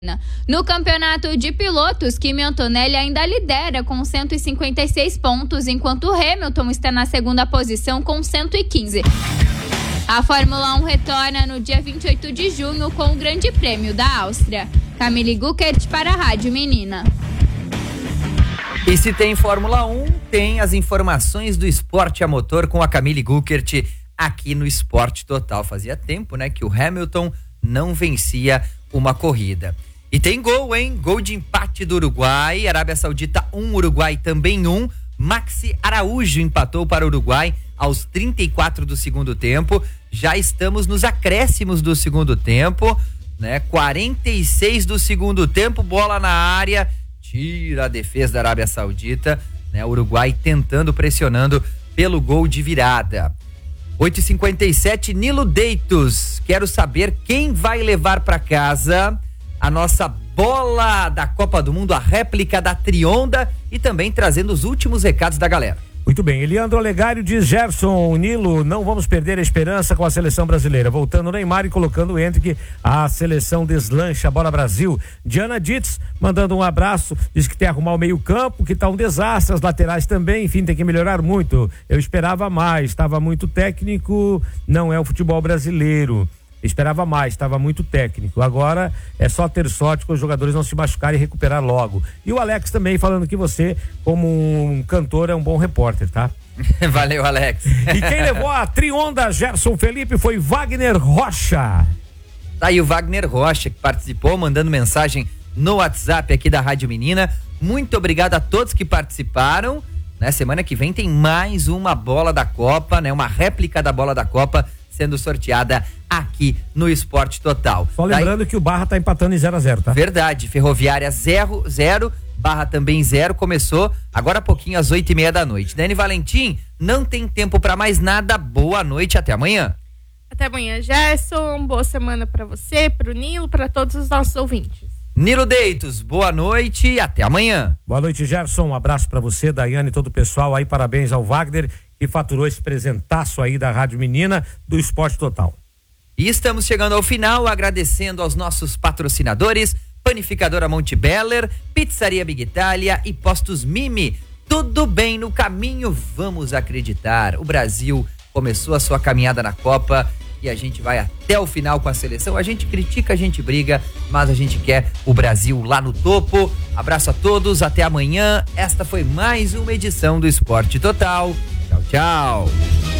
No campeonato de pilotos, Kimi Antonelli ainda lidera com 156 pontos, enquanto o Hamilton está na segunda posição com 115. A Fórmula 1 retorna no dia 28 de junho com o Grande Prêmio da Áustria. Camille Guckert para a Rádio Menina. E se tem Fórmula 1, tem as informações do esporte a motor com a Camille Guckert aqui no Esporte Total. Fazia tempo, né, que o Hamilton não vencia uma corrida. E tem gol, hein? Gol de empate do Uruguai, Arábia Saudita 1, Uruguai também 1. Maxi Araújo empatou para o Uruguai aos 34 do segundo tempo. Já estamos nos acréscimos do segundo tempo, né? 46 do segundo tempo, bola na área, tira a defesa da Arábia Saudita, né? O Uruguai tentando, pressionando pelo gol de virada. 8h57, Nilo Deitos. Quero saber quem vai levar para casa a nossa bola da Copa do Mundo, a réplica da Trionda, e também trazendo os últimos recados da galera. Muito bem, Eliandro Olegário diz: Gerson, Nilo, não vamos perder a esperança com a seleção brasileira. Voltando o Neymar e colocando o Hendrick, a seleção deslancha. Bora Brasil. Diana Ditz mandando um abraço, diz que tem que arrumar o meio campo, que tá um desastre, as laterais também, enfim, tem que melhorar muito. Eu esperava mais, estava muito técnico, não é o futebol brasileiro. Esperava mais, estava muito técnico. Agora é só ter sorte com os jogadores não se machucarem e recuperar logo. E o Alex também falando que você, como um cantor, é um bom repórter, tá? Valeu, Alex. E quem levou a Trionda, Gerson Felipe, foi Wagner Rocha. Tá aí o Wagner Rocha, que participou, mandando mensagem no WhatsApp aqui da Rádio Menina. Muito obrigado a todos que participaram. Né? Semana que vem tem mais uma bola da Copa, né? Uma réplica da bola da Copa sendo sorteada aqui no Esporte Total. Só lembrando que o Barra tá empatando em 0-0, tá? Verdade, Ferroviária 0-0, Barra também 0, começou agora há pouquinho às 8h30 da noite. Dani Valentim, não tem tempo para mais nada, boa noite, até amanhã. Até amanhã, Gerson, boa semana para você, pro Nilo, para todos os nossos ouvintes. Nilo Deitos, boa noite e até amanhã. Boa noite, Gerson, um abraço para você, Daiane e todo o pessoal aí, parabéns ao Wagner, que faturou esse presentaço aí da Rádio Menina do Esporte Total. E estamos chegando ao final, agradecendo aos nossos patrocinadores, Panificadora Monte Beller, Pizzaria Big Itália e Postos Mimi. Tudo bem no caminho, vamos acreditar. O Brasil começou a sua caminhada na Copa e a gente vai até o final com a seleção. A gente critica, a gente briga, mas a gente quer o Brasil lá no topo. Abraço a todos, até amanhã. Esta foi mais uma edição do Esporte Total. Tchau, tchau.